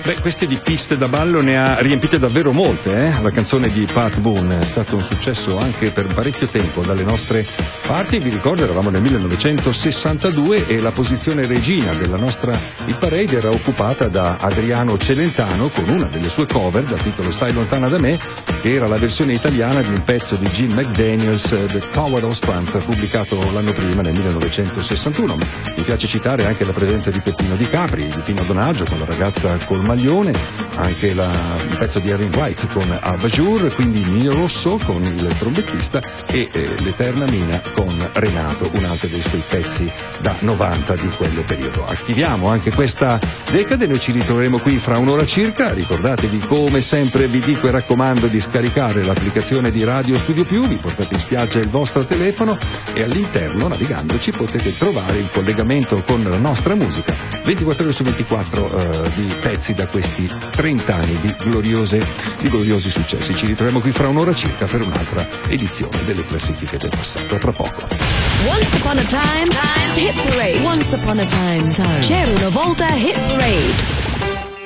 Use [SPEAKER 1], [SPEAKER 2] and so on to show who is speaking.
[SPEAKER 1] Beh, queste di piste da ballo ne ha riempite davvero molte, La canzone di Pat Boone è stato un successo anche per parecchio tempo dalle nostre parti. Vi ricordo, eravamo nel 1962 e la posizione regina della nostra hit parade era occupata da Adriano Celentano con una delle sue cover dal titolo Stai lontana da me, che era la versione italiana di un pezzo di Jim McDaniels, The Tower of Strength, pubblicato l'anno prima nel 1961. Mi piace citare anche la presenza di Peppino Di Capri, di Pino Donaggio con la ragazza col maglione, anche un pezzo di Erin White con Abajur, quindi Nino Rosso con il trombettista e l'Eterna Mina con Renato, un altro dei suoi pezzi da 90 di quel periodo. Attiviamo anche questa decade, noi ci ritroveremo qui fra un'ora circa. Ricordatevi, come sempre vi dico e raccomando, di scaricare l'applicazione di Radio Studio Più, vi portate in spiaggia il vostro telefono e all'interno, navigandoci, potete trovare il collegamento con la nostra musica 24 ore su 24 di pezzi da questi 30 anni di gloriosi successi. Ci ritroviamo qui fra un'ora circa per un'altra edizione delle classifiche del passato. A tra poco.
[SPEAKER 2] Once upon a time, hit parade. Once upon a time. C'era una volta hit parade.